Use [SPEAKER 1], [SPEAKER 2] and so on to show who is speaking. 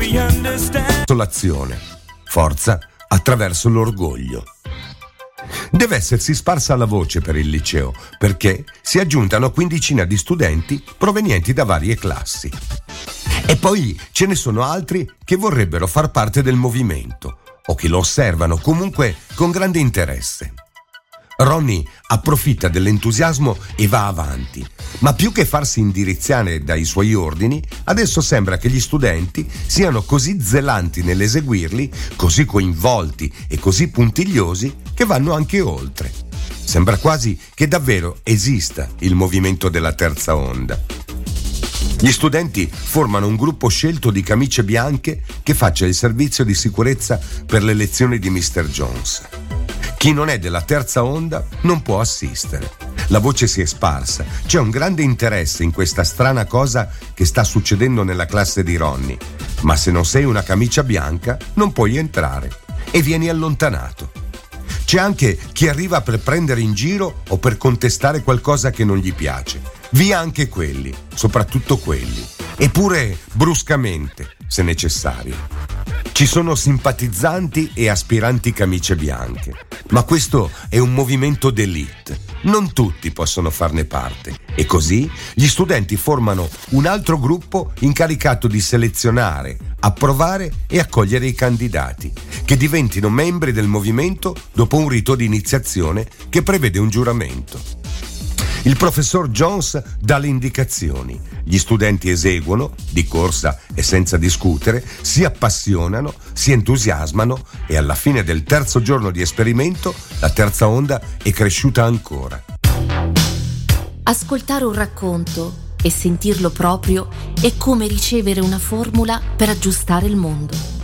[SPEAKER 1] L'azione, forza attraverso l'orgoglio. Deve essersi sparsa la voce per il liceo, perché si è aggiunta una quindicina di studenti provenienti da varie classi. E poi ce ne sono altri che vorrebbero far parte del movimento, o che lo osservano comunque con grande interesse. Ronnie approfitta dell'entusiasmo e va avanti, ma più che farsi indirizzare dai suoi ordini, adesso sembra che gli studenti siano così zelanti nell'eseguirli, così coinvolti e così puntigliosi, che vanno anche oltre. Sembra quasi che davvero esista il movimento della terza onda. Gli studenti formano un gruppo scelto di camicie bianche che faccia il servizio di sicurezza per le lezioni di Mr. Jones. Chi non è della terza onda non può assistere. La voce si è sparsa, c'è un grande interesse in questa strana cosa che sta succedendo nella classe di Ronnie, ma se non sei una camicia bianca non puoi entrare e vieni allontanato. C'è anche chi arriva per prendere in giro o per contestare qualcosa che non gli piace. Via anche quelli, soprattutto quelli, eppure bruscamente, se necessario. Ci sono simpatizzanti e aspiranti camicie bianche, ma questo è un movimento d'élite. Non tutti possono farne parte e così gli studenti formano un altro gruppo incaricato di selezionare, approvare e accogliere i candidati, che diventino membri del movimento dopo un rito di iniziazione che prevede un giuramento. Il professor Jones dà le indicazioni, gli studenti eseguono, di corsa e senza discutere, si appassionano, si entusiasmano e alla fine del terzo giorno di esperimento la terza onda è cresciuta ancora.
[SPEAKER 2] Ascoltare un racconto e sentirlo proprio è come ricevere una formula per aggiustare il mondo.